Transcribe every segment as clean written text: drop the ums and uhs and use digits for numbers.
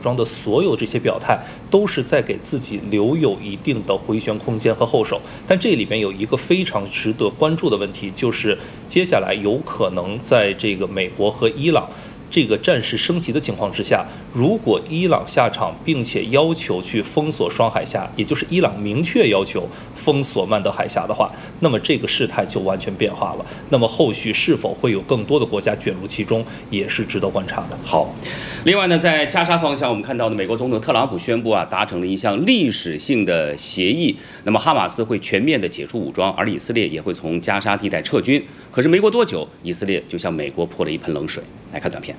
装的所有这些表态，都是在给自己留有一定的回旋空间和后手。但这里面有一个非常值得关注的问题，就是接下来有可能在这个美国和伊朗这个战事升级的情况之下，如果伊朗下场，并且要求去封锁双海峡，也就是伊朗明确要求封锁曼德海峡的话，那么这个事态就完全变化了。那么后续是否会有更多的国家卷入其中，也是值得观察的。 好，另外呢，在加沙方向，我们看到呢，美国总统特朗普宣布达成了一项历史性的协议，那么哈马斯会全面的解除武装，而以色列也会从加沙地带撤军。可是没过多久，以色列就向美国泼了一盆冷水。来看短片。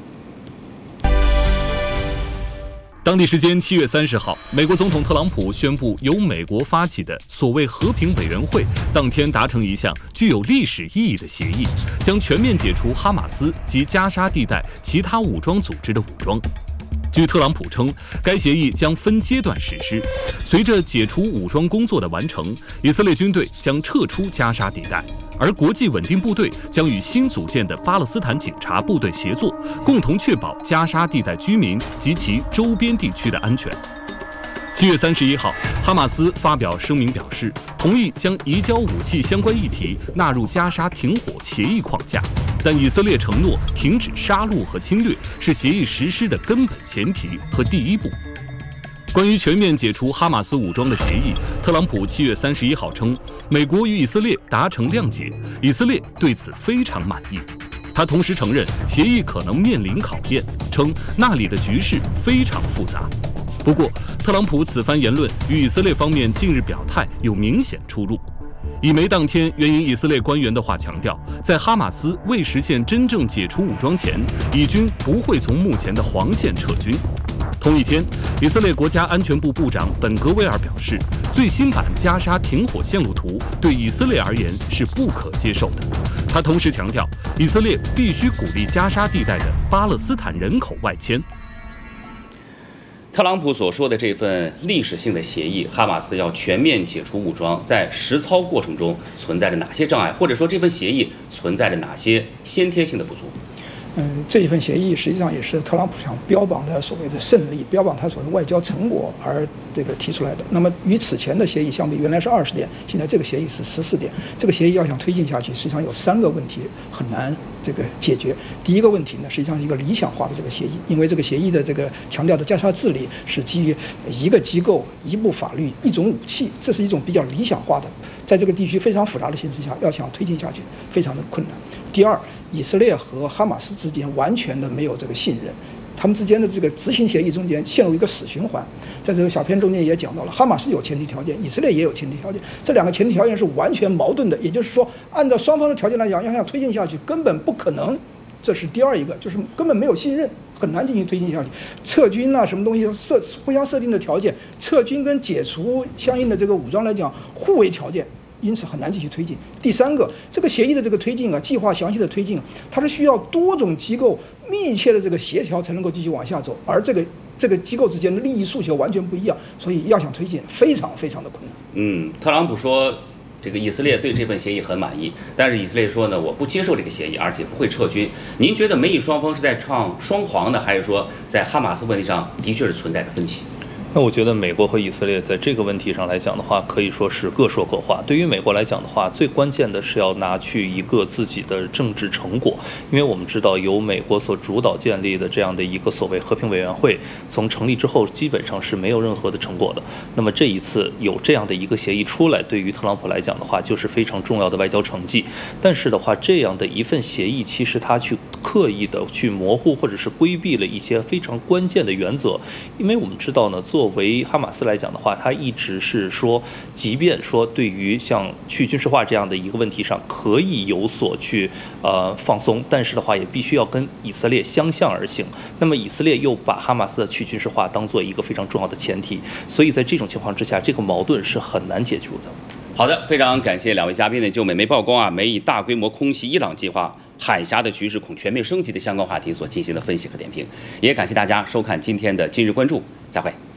当地时间7月30号，美国总统特朗普宣布，由美国发起的所谓和平委员会当天达成一项具有历史意义的协议，将全面解除哈马斯及加沙地带其他武装组织的武装。据特朗普称，该协议将分阶段实施。随着解除武装工作的完成，以色列军队将撤出加沙地带，而国际稳定部队将与新组建的巴勒斯坦警察部队协作，共同确保加沙地带居民及其周边地区的安全。7月31号，哈马斯发表声明表示，同意将移交武器相关议题纳入加沙停火协议框架，但以色列承诺停止杀戮和侵略是协议实施的根本前提和第一步。关于全面解除哈马斯武装的协议，特朗普7月31号称，美国与以色列达成谅解，以色列对此非常满意。他同时承认协议可能面临考验，称那里的局势非常复杂。不过，特朗普此番言论与以色列方面近日表态有明显出入。以媒当天援引以色列官员的话强调，在哈马斯未实现真正解除武装前，以军不会从目前的黄线撤军。同一天，以色列国家安全部部长本格维尔表示，最新版加沙停火线路图对以色列而言是不可接受的。他同时强调，以色列必须鼓励加沙地带的巴勒斯坦人口外迁。 特朗普所说的这份历史性的协议，哈马斯要全面解除武装，在实操过程中存在着哪些障碍，或者说这份协议存在着哪些先天性的不足？ 这一份协议实际上也是特朗普想标榜的所谓的胜利，标榜他所谓外交成果而提出来的。那么与此前的协议相比，原来是20点，现在这个协议是14点。这个协议要想推进下去，实际上有3个问题很难解决。第一个问题呢，实际上是一个理想化的这个协议，因为这个协议的强调的加沙治理是基于一个机构、一部法律、一种武器，这是一种比较理想化的，在这个地区非常复杂的形势下，要想推进下去非常的困难。第二，以色列和哈马斯之间完全的没有这个信任，他们之间的这个执行协议中间陷入一个死循环。在这个小片中间也讲到了，哈马斯有前提条件，以色列也有前提条件，这2个前提条件是完全矛盾的。也就是说，按照双方的条件来讲，要想推进下去根本不可能。这是第二一个，就是根本没有信任，很难进行推进下去。撤军啊，什么东西互相设定的条件，撤军跟解除相应的这个武装来讲互为条件。因此很难继续推进。第3个，这个协议的推进啊，计划详细的推进，它是需要多种机构密切的协调才能够继续往下走，而这个机构之间的利益诉求完全不一样，所以要想推进非常非常的困难。 特朗普说，这个以色列对这份协议很满意，但是以色列说呢，我不接受这个协议，而且不会撤军。您觉得美以双方是在唱双簧呢，还是说在哈马斯问题上的确是存在着分歧？ 那我觉得美国和以色列在这个问题上来讲的话，可以说是各说各话。对于美国来讲的话，最关键的是要拿去一个自己的政治成果，因为我们知道由美国所主导建立的这样的一个所谓和平委员会，从成立之后基本上是没有任何的成果的。那么这一次有这样的一个协议出来，对于特朗普来讲的话，就是非常重要的外交成绩。但是的话，这样的一份协议，其实它去刻意的去模糊或者是规避了一些非常关键的原则，因为我们知道呢，作为哈马斯来讲的话，他一直是说，即便说对于像去军事化这样的一个问题上可以有所去放松，但是的话也必须要跟以色列相向而行。那么以色列又把哈马斯的去军事化当做一个非常重要的前提，所以在这种情况之下，这个矛盾是很难解决的。 好的，非常感谢2位嘉宾呢，就美媒曝光美以大规模空袭伊朗计划、海峡的局势恐全面升级的相关话题所进行的分析和点评，也感谢大家收看今天的今日关注，再会。